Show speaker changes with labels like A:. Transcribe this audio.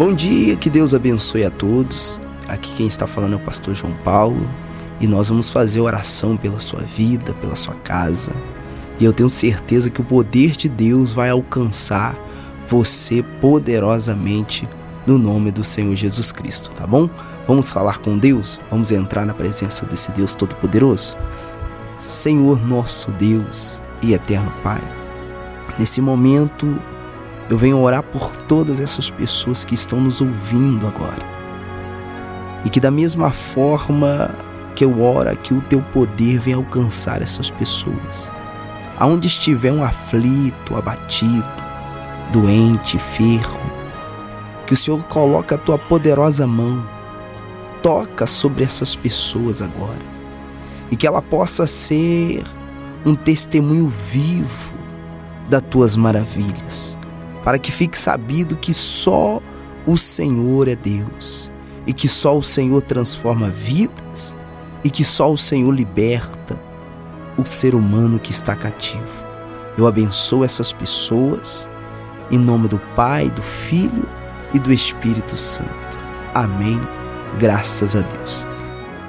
A: Bom dia, que Deus abençoe a todos. Aqui quem está falando é o pastor João Paulo e nós vamos fazer oração pela sua vida, pela sua casa. E eu tenho certeza que o poder de Deus vai alcançar você poderosamente no nome do Senhor Jesus Cristo, tá bom? Vamos falar com Deus? Vamos entrar na presença desse Deus Todo-Poderoso? Senhor nosso Deus e eterno Pai, nesse momento eu venho orar por todas essas pessoas que estão nos ouvindo agora. E que da mesma forma que eu oro, que o teu poder venha alcançar essas pessoas. Aonde estiver um aflito, abatido, doente, enfermo, que o Senhor coloque a tua poderosa mão, toca sobre essas pessoas agora. E que ela possa ser um testemunho vivo das tuas maravilhas. Para que fique sabido que só o Senhor é Deus. E que só o Senhor transforma vidas. E que só o Senhor liberta o ser humano que está cativo. Eu abençoo essas pessoas. Em nome do Pai, do Filho e do Espírito Santo. Amém. Graças a Deus.